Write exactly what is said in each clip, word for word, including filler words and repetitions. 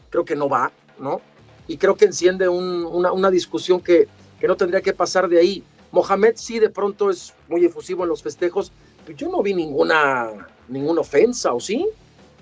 creo que no va, ¿no? Y creo que enciende un, una, una discusión que, que no tendría que pasar de ahí. Mohamed sí de pronto es muy efusivo en los festejos, pero yo no vi ninguna, ninguna ofensa, ¿o sí?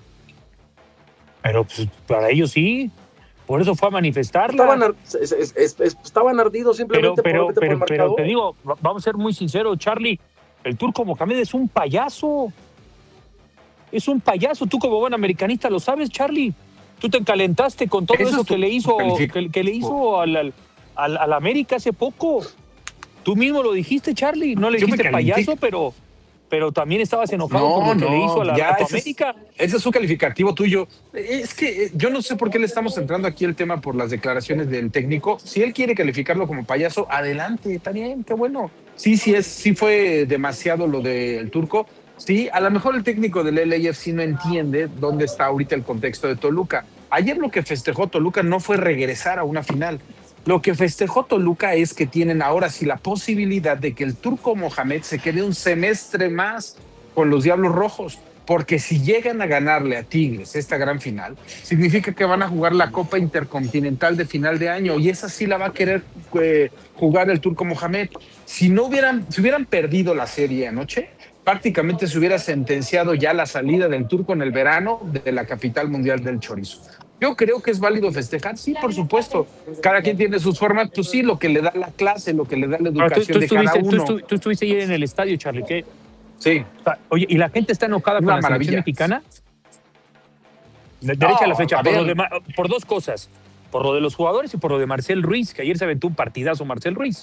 Pero pues, para ellos sí, por eso fue a manifestarla. Estaban, ar es, es, es, estaban ardidos simplemente pero, por, pero, por el pero, pero te marcador. digo, vamos a ser muy sinceros, Charlie, el Turco Mohamed es un payaso. Es un payaso, tú como buen americanista lo sabes, Charlie. Tú te encalentaste con todo eso, eso que, le hizo, que, que le hizo al, al, al, al América hace poco. Tú mismo lo dijiste, Charlie. No le dijiste payaso, pero, pero también estabas enojado no, por lo que no, le hizo a, la, ya, a tu ese América. Es, ese es su calificativo tuyo. Es que yo no sé por qué le estamos centrando aquí el tema por las declaraciones del técnico. Si él quiere calificarlo como payaso, adelante, está bien, qué bueno. Sí, sí, es, sí fue demasiado lo del Turco. Sí, a lo mejor el técnico del L A F C no entiende dónde está ahorita el contexto de Toluca. Ayer lo que festejó Toluca no fue regresar a una final. Lo que festejó Toluca es que tienen ahora sí la posibilidad de que el Turco Mohamed se quede un semestre más con los Diablos Rojos, porque si llegan a ganarle a Tigres esta gran final, significa que van a jugar la Copa Intercontinental de final de año y esa sí la va a querer eh, jugar el Turco Mohamed. Si no hubieran, si hubieran perdido la serie anoche, prácticamente se hubiera sentenciado ya la salida del Turco en el verano de la capital mundial del chorizo. Yo creo que es válido festejar, sí, por supuesto. Cada quien tiene sus formas, pues sí, lo que le da la clase, lo que le da la educación tú, tú de cada uno. Tú, tú estuviste ayer en el estadio, Charlie, ¿qué? Sí. O sea, oye, ¿y la gente está enojada Una con la maravilla. selección mexicana? De, derecha no, a la flecha, a por, ver. lo de, por dos cosas. Por lo de los jugadores y por lo de Marcel Ruiz, que ayer se aventó un partidazo Marcel Ruiz.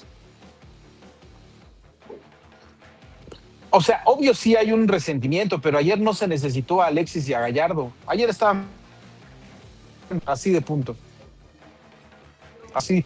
O sea, obvio sí hay un resentimiento, pero ayer no se necesitó a Alexis y a Gallardo. Ayer estaban así de punto. Así.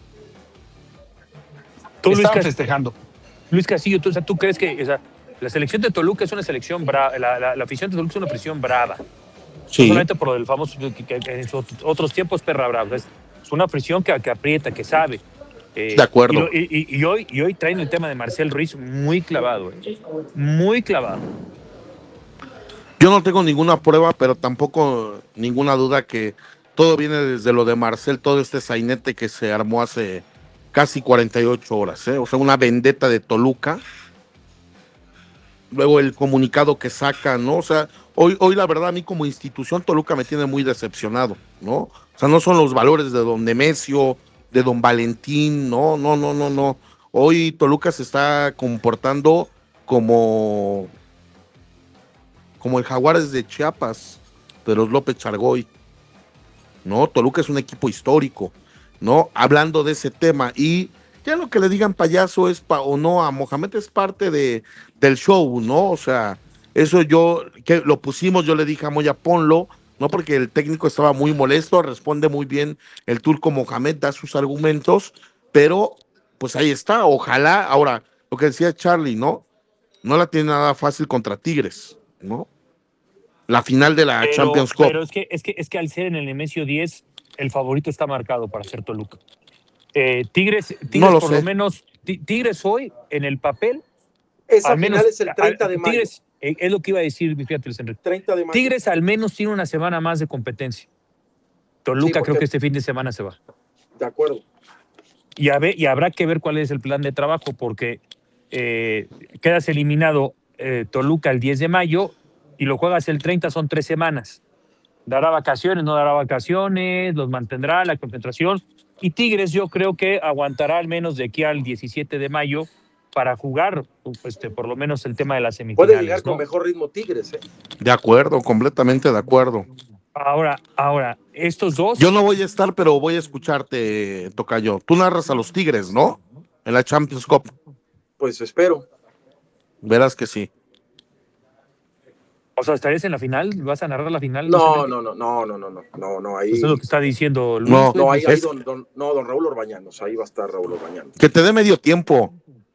¿Tú, estaban Luis festejando. Luis Castillo, ¿tú, o sea, ¿tú crees que o sea, la selección de Toluca es una selección brava? La, la, la afición de Toluca es una afición brava. Sí. No solamente por lo del famoso, que, que, que en otros tiempos perra brava. Es, es una afición que, que aprieta, que sabe. Eh, de acuerdo. Y, lo, y, y, hoy, y hoy traen el tema de Marcel Ruiz muy clavado, ¿eh? Muy clavado. Yo no tengo ninguna prueba, pero tampoco ninguna duda que todo viene desde lo de Marcel, todo este sainete que se armó hace casi cuarenta y ocho horas, ¿eh? O sea, una vendetta de Toluca. Luego el comunicado que saca, ¿no? O sea, hoy, hoy la verdad a mí como institución Toluca me tiene muy decepcionado, ¿no? O sea, no son los valores de don Nemesio, de don Valentín, no, no, no, no, no. Hoy Toluca se está comportando como, como el Jaguares de Chiapas, de los López Chargoy, ¿no? Toluca es un equipo histórico, ¿no? Hablando de ese tema y ya lo que le digan payaso es pa, o no a Mohamed es parte de, del show, ¿no? O sea, eso yo, que lo pusimos, yo le dije a Moya, ponlo, ¿no? Porque el técnico estaba muy molesto, responde muy bien el turco Mohamed, da sus argumentos, pero pues ahí está, ojalá, ahora, lo que decía Charlie, ¿no? No la tiene nada fácil contra Tigres, ¿no? La final de la pero, Champions Cup. Pero es que, es, que, es que al ser en el Nemesio diez, el favorito está marcado para ser Toluca. Eh, Tigres, Tigres no lo por sé. lo menos, Tigres hoy en el papel. Esa al final menos, es el treinta de mayo. Tigres, eh, es lo que iba a decir, fíjate, Enrique. treinta de mayo. Tigres al menos tiene una semana más de competencia. Toluca sí, creo que este fin de semana se va. De acuerdo. Y, a ver, y habrá que ver cuál es el plan de trabajo, porque eh, quedas eliminado eh, Toluca el diez de mayo y lo juegas el treinta, son tres semanas. Dará vacaciones, no dará vacaciones, los mantendrá la concentración. Y Tigres yo creo que aguantará al menos de aquí al diecisiete de mayo para jugar este, por lo menos el tema de las semifinales. Puede llegar ¿no? con mejor ritmo Tigres. ¿eh? De acuerdo, completamente de acuerdo. Ahora, ahora, estos dos... Yo no voy a estar, pero voy a escucharte, Tocayo. Tú narras a los Tigres, ¿no? En la Champions Cup. Pues espero. Verás que sí. O sea, ¿estarías en la final? ¿Vas a narrar la final? No, no, no, no, no, no, no, no, no, ahí... Eso es lo que está diciendo Luis. No, no ahí, ahí es... don, don, no, don Raúl Orbañanos, ahí va a estar Raúl Orbañanos. Que te dé medio tiempo.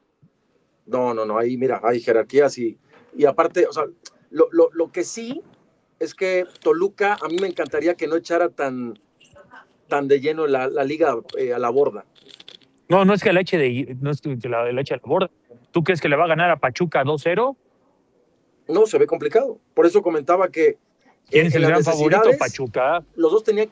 No, no, no, ahí mira, hay jerarquías y, y aparte, o sea, lo, lo, lo que sí es que Toluca, a mí me encantaría que no echara tan, tan de lleno la, la liga eh, a la borda. No, no es que la eche de, no es que la, la eche a la borda. ¿Tú crees que le va a ganar a Pachuca dos cero? No, se ve complicado. Por eso comentaba que ¿Quién es el gran favorito? Pachuca. Los dos tenían